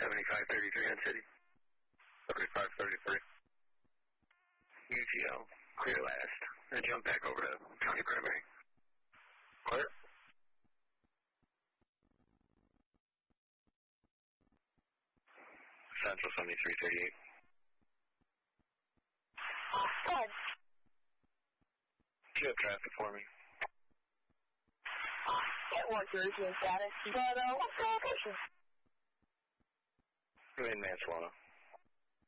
7533 on city. 7533. UGL, clear last. And jump back over to county primary. Clear. Central 7338. Good. Do you have traffic for me? It was urgent status, but what's the location? I'm in Manslaughter.